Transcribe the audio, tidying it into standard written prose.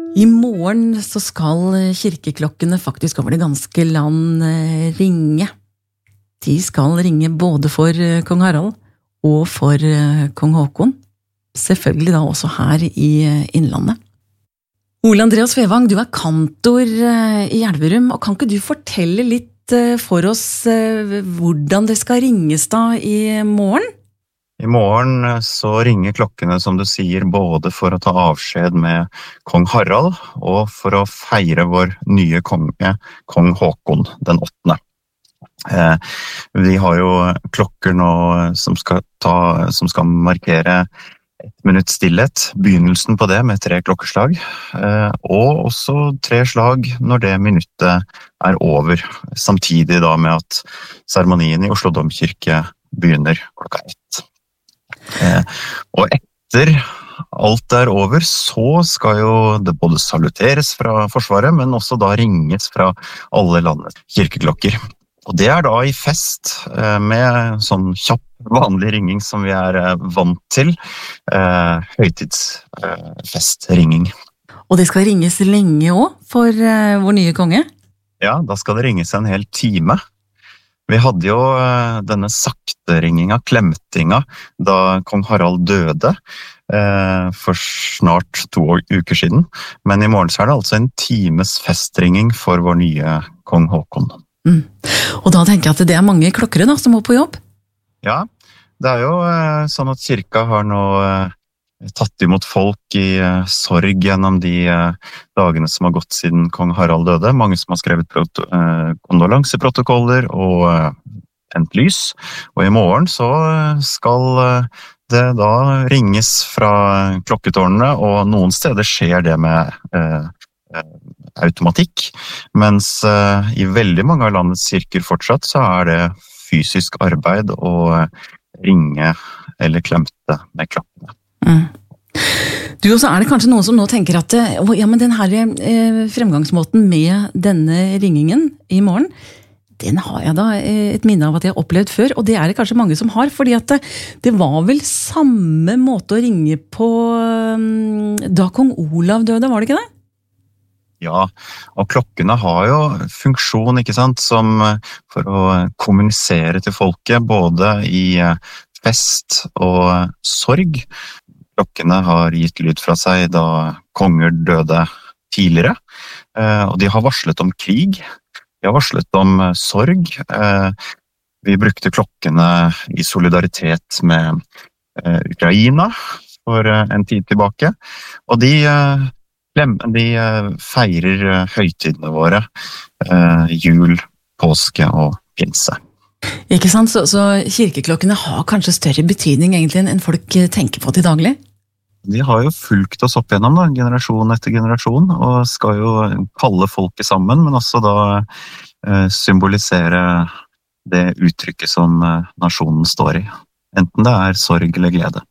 I morgen så skal kirkeklokkene faktisk over det ganske land ringe. De skal ringe både for kong Harald og for kong Håkon. Selvfølgelig da også her i Innlandet. Ole Andreas Fevang, du kantor i Elverum, og kan ikke du fortelle litt for oss hvordan det skal ringes da i morgen? I morgen så ringer klokkene, som du sier, både for å ta avskjed med kong Harald og for å feire vår nye konge, kong Håkon den 8. Vi har jo klokker nå som skal markere 1 minutt stillhet, begynnelsen på det med 3 klokkeslag, og også 3 slag når det minuttet over, samtidig da med at seremonien i Oslo Domkirke begynner klokka 1. Og etter alt over, så skal jo det både saluteres fra Forsvaret, men også da ringes fra alle landets kirkeklokker. Og det da i fest, med sånn kjapp, vanlig ringing som vi vant til, høytidsfestringing. Og det skal ringes lenge også for vår nye konge? Ja, da skal det ringes en hel time. Vi hadde jo denne sakteringingen, klemtinga, da kong Harald døde for snart 2 uker siden. Men i morgen så det altså en times festringing for vår nye kong Håkon. Og da tenker jeg at det mange klokkere da, som må på jobb? Ja, det jo sånn at kirka har nå tatt imot folk i sorg gjennom de dagene som har gått siden kong Harald døde. Mange som har skrevet kondolanseprotokoller og tent lys. Og i morgen så skal det da ringes fra klokketårnene, og noen steder skjer det med automatikk, mens i veldig mange av landets kirker fortsatt så det fysisk arbeid å ringe eller klemte med klokkene. Du, og så det kanskje noen som nå tenker at ja, men den her fremgangsmåten med denne ringingen i morgen, den har jeg da et minne av at jeg har opplevd før, og det det kanskje mange som har, fordi at det var vel samme måte å ringe på da kong Olav døde, var det ikke det? Ja, og klokkene har jo funksjon, ikke sant, som for å kommunisere til folket, både i fest og sorg. Klokkene har gitt lyd fra seg da konger døde tidligere, og de har varslet om krig, de har varslet om sorg. Vi brukte klokkene i solidaritet med Ukraina for en tid tilbake, og de feirer høytidene våre, jul, påske og pinse. Ikke sant? Så kirkeklokkene har kanskje større betydning egentlig enn folk tenker på til daglig? De har jo fulgt oss opp gjennom da, generasjon etter generasjon, og skal jo kalle folket sammen, men også da symbolisere det uttrykket som nasjonen står i. Enten det sorg eller glede.